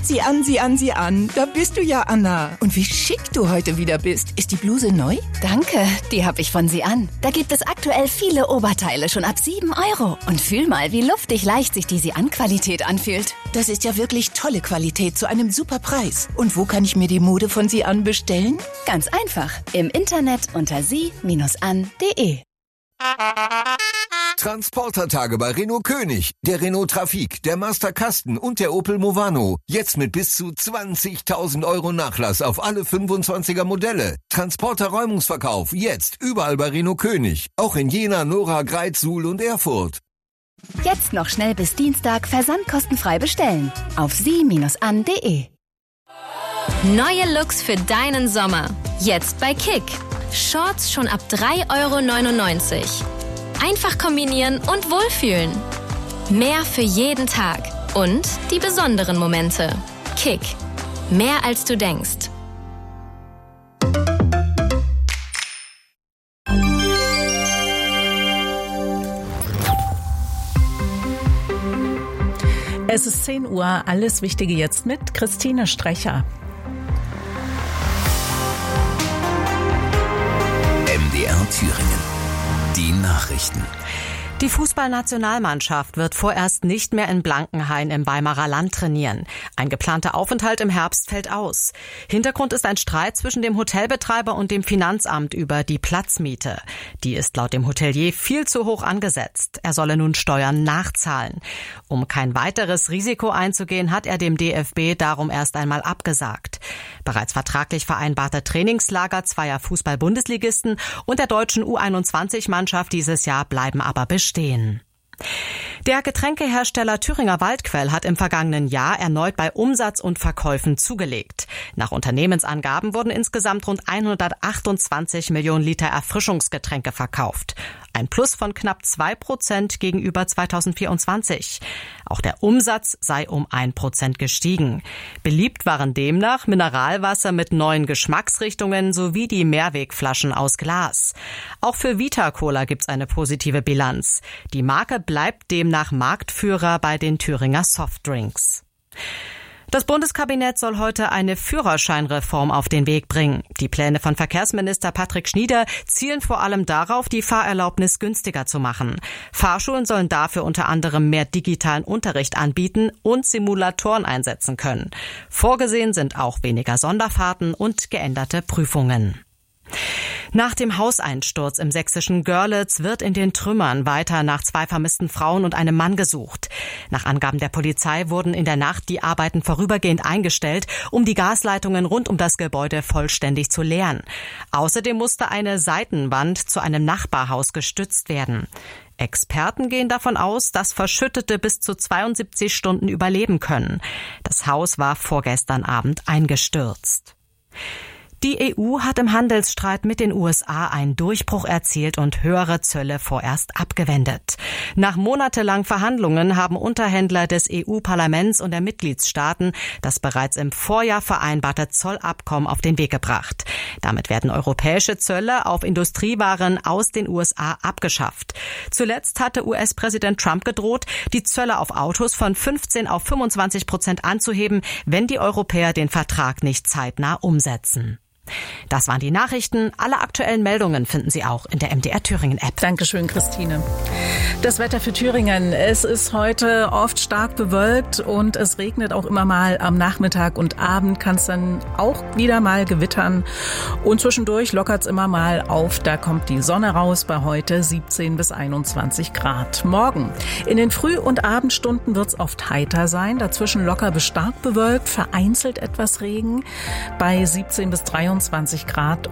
Sieh an, sieh an, sieh an. Da bist du ja, Anna. Und wie schick du heute wieder bist. Ist die Bluse neu? Danke, die habe ich von Sie an. Da gibt es aktuell viele Oberteile schon ab 7 €. Und fühl mal, wie luftig leicht sich die Sie-an-Qualität anfühlt. Das ist ja wirklich tolle Qualität zu einem super Preis. Und wo kann ich mir die Mode von Sie an bestellen? Ganz einfach. Im Internet unter sie-an.de. Transportertage bei Renault König, der Renault Trafic, der Master Kasten und der Opel Movano. Jetzt mit bis zu 20.000 € Nachlass auf alle 25er Modelle. Transporter-Räumungsverkauf jetzt überall bei Renault König. Auch in Jena, Nora, Greiz, Suhl und Erfurt. Jetzt noch schnell bis Dienstag versandkostenfrei bestellen. Auf sie-an.de. Neue Looks für deinen Sommer. Jetzt bei Kick. Shorts schon ab 3,99 €. Einfach kombinieren und wohlfühlen. Mehr für jeden Tag. Und die besonderen Momente. Kick. Mehr als du denkst. Es ist 10 Uhr, alles Wichtige jetzt mit Christine Strecher. MDR Thüringen. Die Nachrichten. Die Fußballnationalmannschaft wird vorerst nicht mehr in Blankenhain im Weimarer Land trainieren. Ein geplanter Aufenthalt im Herbst fällt aus. Hintergrund ist ein Streit zwischen dem Hotelbetreiber und dem Finanzamt über die Platzmiete. Die ist laut dem Hotelier viel zu hoch angesetzt. Er solle nun Steuern nachzahlen. Um kein weiteres Risiko einzugehen, hat er dem DFB darum erst einmal abgesagt. Bereits vertraglich vereinbarte Trainingslager zweier Fußball-Bundesligisten und der deutschen U21-Mannschaft dieses Jahr bleiben aber bestehen. Der Getränkehersteller Thüringer Waldquell hat im vergangenen Jahr erneut bei Umsatz und Verkäufen zugelegt. Nach Unternehmensangaben wurden insgesamt rund 128 Millionen Liter Erfrischungsgetränke verkauft. Ein Plus von knapp 2% gegenüber 2024. Auch der Umsatz sei um 1% gestiegen. Beliebt waren demnach Mineralwasser mit neuen Geschmacksrichtungen sowie die Mehrwegflaschen aus Glas. Auch für Vita Cola gibt's eine positive Bilanz. Die Marke bleibt demnach Marktführer bei den Thüringer Softdrinks. Das Bundeskabinett soll heute eine Führerscheinreform auf den Weg bringen. Die Pläne von Verkehrsminister Patrick Schnieder zielen vor allem darauf, die Fahrerlaubnis günstiger zu machen. Fahrschulen sollen dafür unter anderem mehr digitalen Unterricht anbieten und Simulatoren einsetzen können. Vorgesehen sind auch weniger Sonderfahrten und geänderte Prüfungen. Nach dem Hauseinsturz im sächsischen Görlitz wird in den Trümmern weiter nach 2 vermissten Frauen und einem Mann gesucht. Nach Angaben der Polizei wurden in der Nacht die Arbeiten vorübergehend eingestellt, um die Gasleitungen rund um das Gebäude vollständig zu leeren. Außerdem musste eine Seitenwand zu einem Nachbarhaus gestützt werden. Experten gehen davon aus, dass Verschüttete bis zu 72 Stunden überleben können. Das Haus war vorgestern Abend eingestürzt. Die EU hat im Handelsstreit mit den USA einen Durchbruch erzielt und höhere Zölle vorerst abgewendet. Nach monatelangen Verhandlungen haben Unterhändler des EU-Parlaments und der Mitgliedstaaten das bereits im Vorjahr vereinbarte Zollabkommen auf den Weg gebracht. Damit werden europäische Zölle auf Industriewaren aus den USA abgeschafft. Zuletzt hatte US-Präsident Trump gedroht, die Zölle auf Autos von 15% auf 25% anzuheben, wenn die Europäer den Vertrag nicht zeitnah umsetzen. Das waren die Nachrichten. Alle aktuellen Meldungen finden Sie auch in der MDR Thüringen App. Dankeschön, Christine. Das Wetter für Thüringen. Es ist heute oft stark bewölkt und es regnet auch immer mal am Nachmittag und Abend. Kann es dann auch wieder mal gewittern. Und zwischendurch lockert es immer mal auf. Da kommt die Sonne raus bei heute 17 bis 21 Grad. Morgen in den Früh- und Abendstunden wird es oft heiter sein. Dazwischen locker bis stark bewölkt, vereinzelt etwas Regen bei 17 bis 23 Grad.